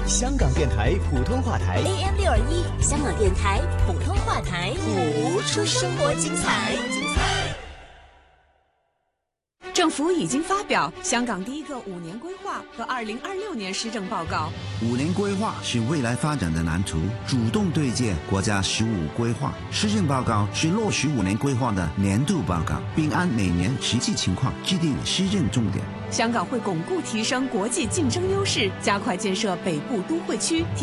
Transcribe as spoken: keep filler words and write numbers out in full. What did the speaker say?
香港电台普通话台 A M 六二一，香港电台普通话台， 谱出生活精彩。 政府已经发表香港第一个五年规划和二零二六年施政报告。 五年规划是未来发展的蓝图，主动对接国家十五规划。施政报告是落实五年规划的年度报告，并按每年实际情况制定施政重点。 香港会巩固提升国际竞争优势，加快建设北部都会区，提